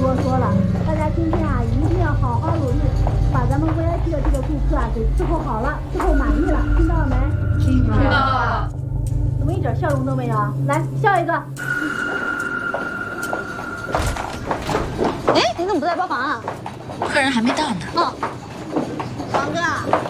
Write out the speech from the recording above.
多说了，大家今天啊一定要好好努力，把咱们 VIP 的这个顾客啊给伺候好了，伺候满意了，听到了没？ 听到了。 怎么一点笑容都没有？来笑一个。 哎，你怎么不在包房啊？ 客人还没到呢。 哦，王哥，